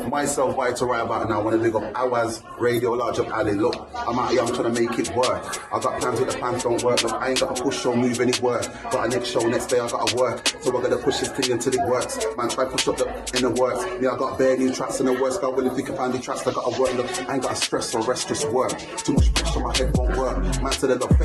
Myself, Vital, right about now. I want to big up Hours, Radio, Large Up Alley. Look, I'm out here, I'm trying to make it work. I got plans with the plans don't work. Look, I ain't got a push show, move any work. Got a next show, next day I got to work. So I gotta push this thing until it works. Man, try push up in the works. Yeah, I got bare new tracks in the works. God willing, think I find the tracks, I got to work. Look, I ain't got to stress or rest, just work. Too much pressure, my head won't work. Man, to the love.